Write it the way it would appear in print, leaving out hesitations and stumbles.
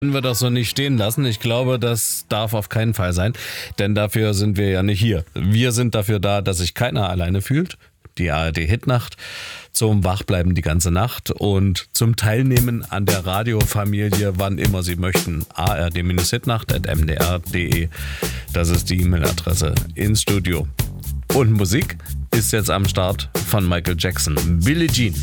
Können wir das so nicht stehen lassen. Ich glaube, das darf auf keinen Fall sein, denn dafür sind wir ja nicht hier. Wir sind dafür da, dass sich keiner alleine fühlt. Die ARD-Hitnacht zum Wachbleiben die ganze Nacht und zum Teilnehmen an der Radiofamilie, wann immer Sie möchten. ard-hitnacht@mdr.de. Das ist die E-Mail-Adresse ins Studio. Und Musik ist jetzt am Start von Michael Jackson. Billie Jean.